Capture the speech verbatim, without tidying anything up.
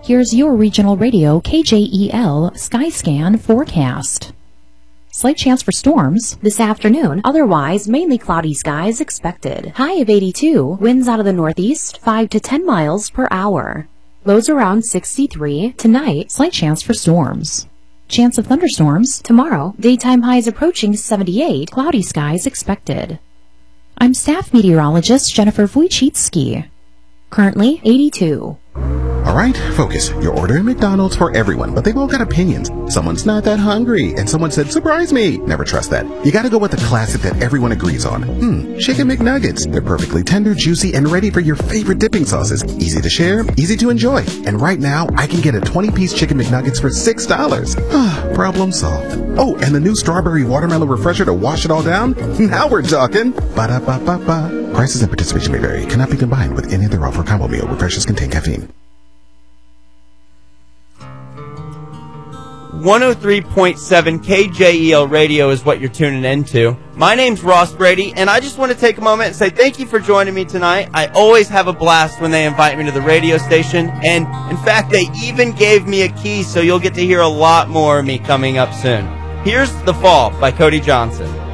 Here's your regional radio K J E L Skyscan forecast. Slight chance for storms this afternoon, otherwise mainly cloudy skies expected. High of eighty-two, winds out of the northeast, five to ten miles per hour. Lows around sixty-three. Tonight, slight chance for storms. Chance of thunderstorms tomorrow, daytime highs approaching seventy-eight, cloudy skies expected. I'm staff meteorologist Jennifer Wojcicki. Currently eighty-two. All right, focus. You're ordering McDonald's for everyone, but they've all got opinions. Someone's not that hungry, and someone said, surprise me. Never trust that. You gotta go with the classic that everyone agrees on. Hmm, Chicken McNuggets. They're perfectly tender, juicy, and ready for your favorite dipping sauces. Easy to share, easy to enjoy. And right now, I can get a twenty-piece Chicken McNuggets for six dollars. Problem solved. Oh, and the new strawberry watermelon refresher to wash it all down? Now we're talking. Ba-da-ba-ba-ba. Prices and participation may vary. Cannot be combined with any other offer. Combo meal. Refreshers contain caffeine. one oh three point seven K J E L Radio is what you're tuning into. My name's Ross Brady, and I just want to take a moment and say thank you for joining me tonight. I always have a blast when they invite me to the radio station, and in fact, they even gave me a key, so you'll get to hear a lot more of me coming up soon. Here's The Fall by Cody Johnson.